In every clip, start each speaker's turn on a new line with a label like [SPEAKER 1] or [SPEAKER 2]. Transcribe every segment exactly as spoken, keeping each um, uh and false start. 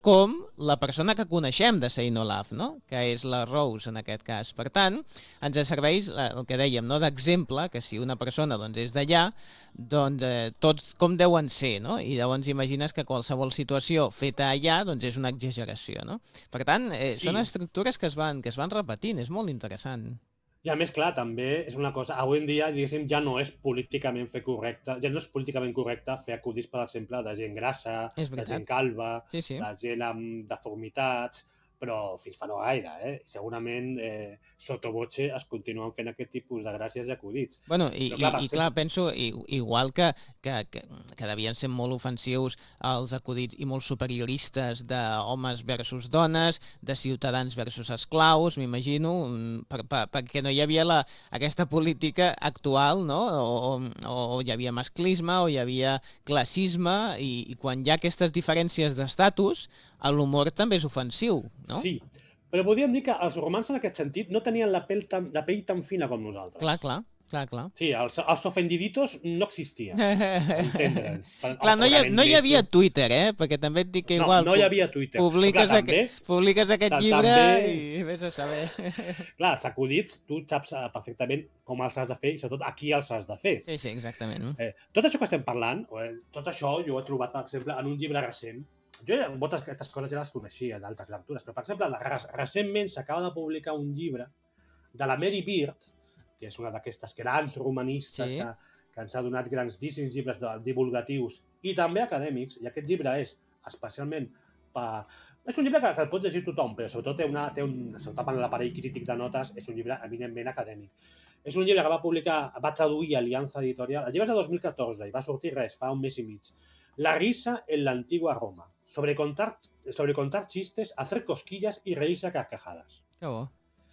[SPEAKER 1] com la persona que coneixem de Say No Love, no? Que és la Rose en aquest cas. Per tant, ens serveix el que dèiem, no? D'exemple, que si una persona doncs, és d'allà, doncs eh, tots com deuen ser, no? I llavors imagines que qualsevol situació feta allà doncs, és una exageració, no? Per tant, eh,
[SPEAKER 2] Sí.
[SPEAKER 1] són estructures que es, van, que es van repetint, és molt interessant.
[SPEAKER 2] I a més, clar, també és una cosa... Avui en dia, diguéssim, ja no és políticament fer correcte, ja no és políticament correcte fer acudits, per exemple, de gent grassa,
[SPEAKER 1] És
[SPEAKER 2] de gent
[SPEAKER 1] veritat.
[SPEAKER 2] calva,
[SPEAKER 1] Sí, sí.
[SPEAKER 2] de gent amb deformitats, però fins fa no gaire, eh? Segurament, eh, sottovoce es continuen fent aquest tipus de gràcies i acudits.
[SPEAKER 1] Bueno, i,
[SPEAKER 2] Però,
[SPEAKER 1] i,
[SPEAKER 2] clar, per
[SPEAKER 1] i clar,
[SPEAKER 2] exemple,
[SPEAKER 1] penso, i, igual que, que, que, que devien ser molt ofensius els acudits i molt superioristes d'homes versus dones, de ciutadans versus esclaus, m'imagino, mm, per, per, perquè no hi havia la, aquesta política actual, no? O, o, o hi havia masclisme, o hi havia classisme, i, i quan hi ha aquestes diferències d'estatus, l'humor també és ofensiu, no?
[SPEAKER 2] sí. Però podríem dir que els romans, en aquest sentit, no tenien la pell tan, la pell tan fina com nosaltres.
[SPEAKER 1] Clar, clar, clar, clar.
[SPEAKER 2] Sí, els, els ofendiditos no existien, per entendre'ns.
[SPEAKER 1] Clar, no hi, ha, no hi havia Twitter, eh? Perquè també et dic que
[SPEAKER 2] no,
[SPEAKER 1] igual
[SPEAKER 2] no hi havia Twitter.
[SPEAKER 1] publiques,
[SPEAKER 2] Clar,
[SPEAKER 1] aqu
[SPEAKER 2] també,
[SPEAKER 1] publiques aquest llibre
[SPEAKER 2] també,
[SPEAKER 1] i vés a saber.
[SPEAKER 2] Clar, els acudits, tu saps perfectament com els has de fer i sobretot a qui els has de fer.
[SPEAKER 1] Sí, sí, exactament.
[SPEAKER 2] Eh, tot això que estem parlant, eh, tot això jo ho he trobat, per exemple, en un llibre recent. Jo moltes d'aquestes coses ja les coneixia d'altres lectures, però, per exemple, recentment s'acaba de publicar un llibre de la Mary Beard, que és una d'aquestes grans romanistes sí. que, que ens ha donat grandíssims llibres divulgatius i també acadèmics, i aquest llibre és especialment per... És un llibre que, que el pot llegir tothom, però sobretot té, una, té un... sobretot en l'aparell crític de notes, és un llibre eminentment acadèmic. És un llibre que va publicar, va traduir Alianza Editorial, el llibre és de dos mil catorze i va sortir res, fa un mes i mig. La risa en la antigua Roma, sobre contar, sobre contar chistes, hacer cosquillas y reírse a carcajadas.
[SPEAKER 1] Que bo.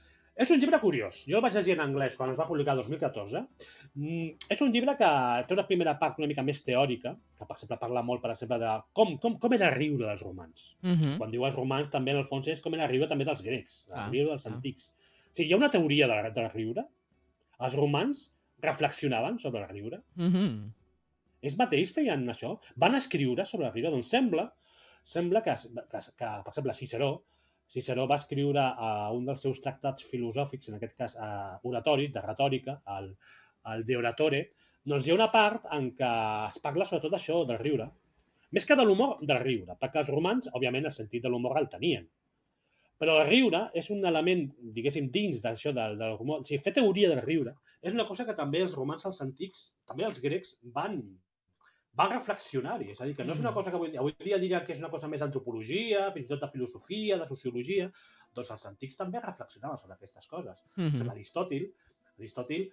[SPEAKER 2] És un llibre curiós. Jo el vaig llegir en anglès quan es va publicar el dos mil catorze. Mm, és un llibre que té una primera part una mica més teòrica, que per exemple parla molt, per exemple, de com, com, com era riure dels romans.
[SPEAKER 1] Uh -huh.
[SPEAKER 2] Quan diu els romans, també en el fons és com era riure també dels grecs, el
[SPEAKER 1] ah,
[SPEAKER 2] riure dels
[SPEAKER 1] ah.
[SPEAKER 2] antics. O sigui, hi ha una teoria de, de riure. Els romans reflexionaven sobre el riure.
[SPEAKER 1] Uh -huh.
[SPEAKER 2] Ells mateix feien això. Van escriure sobre el riure. Doncs sembla, sembla que, que, que, per exemple, Ciceró, Ciceró va escriure a un dels seus tractats filosòfics, en aquest cas a oratoris, de retòrica, el, el De Oratore, doncs hi ha una part en què es parla sobretot d'això, del riure. Més que de l'humor, del riure, perquè els romans, òbviament, el sentit de l'humor el tenien. Però el riure és un element, diguéssim, dins d'això del, del humor. O sigui, fer teoria del riure és una cosa que també els romans, els antics, també els grecs, van... van reflexionar-hi, és a dir, que no és una cosa que avui, avui dia diria que és una cosa més d'antropologia, fins i tot de filosofia, de sociologia, doncs els antics també reflexionaven sobre aquestes coses. Mm -hmm. Aristòtil, Aristòtil,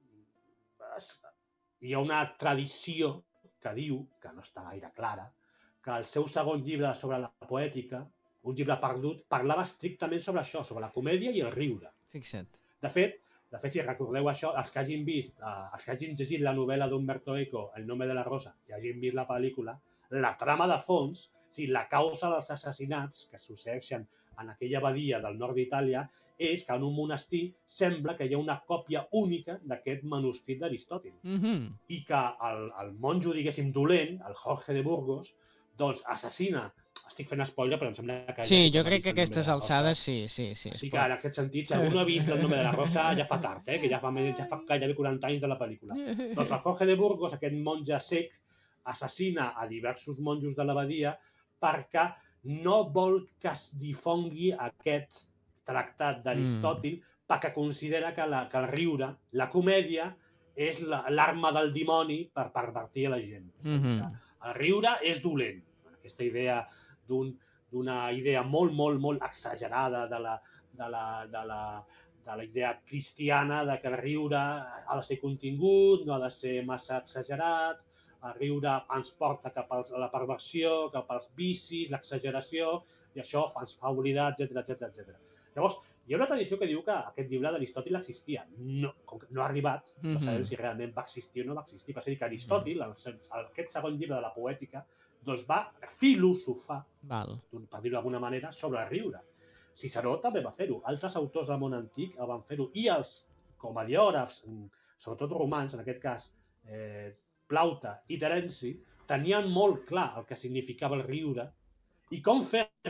[SPEAKER 2] hi ha una tradició que diu, que no està gaire clara, que el seu segon llibre sobre la poètica, un llibre perdut, parlava estrictament sobre això, sobre la comèdia i el riure.
[SPEAKER 1] Fixa't.
[SPEAKER 2] De fet, De fet, si recordeu això, els que hagin vist, eh, els que hagin llegit la novel·la d'Umberto Eco, El nombre de la rosa, i hagin vist la pel·lícula, la trama de fons, o sigui, la causa dels assassinats que succeeixen en aquella abadia del nord d'Itàlia, és que en un monestir sembla que hi ha una còpia única d'aquest manuscrit d'Aristòtil.
[SPEAKER 1] Mm-hmm.
[SPEAKER 2] I que el, el monjo, diguéssim, dolent, el Jorge de Burgos, doncs assassina. Estic fent spoiler, però em sembla que...
[SPEAKER 1] Sí,
[SPEAKER 2] ja
[SPEAKER 1] jo crec que aquestes alçades sí, sí, sí.
[SPEAKER 2] Sí que en aquest sentit, si algú no ha vist El nombre de la rosa, ja fa tard, eh? Que ja fa, ja fa gairebé quaranta anys de la pel·lícula. Doncs el Jorge de Burgos, aquest monge cec, assassina a diversos monjos de l'abadia perquè no vol que es difongui aquest tractat d'Aristòtil mm. perquè considera que, la, que el riure, la comèdia, és l'arma la, del dimoni per pervertir a la gent. És a dir, mm-hmm. El riure és dolent. Aquesta idea d'un d'una idea molt, molt, molt exagerada de la, de la, de la, de la idea cristiana de que el riure ha de ser contingut, no ha de ser massa exagerat, el riure ens porta cap a la perversió, cap als vicis, l'exageració, i això ens fa oblidar, etcètera, etcètera, etcètera. Llavors, hi ha una tradició que diu que aquest llibre d'Aristòtil existia. No, no ha arribat, no sabem si realment va existir o no va existir. És a dir, que Aristòtil, aquest segon llibre de la poètica, doncs va filosofar,
[SPEAKER 1] Val.
[SPEAKER 2] per dir-ho d'alguna manera, sobre el riure. Ciceró també va fer-ho, altres autors del món antic el van fer-ho, i els comediògrafs, sobretot romans, en aquest cas, eh, Plaute i Terenci, tenien molt clar el que significava el riure i com fer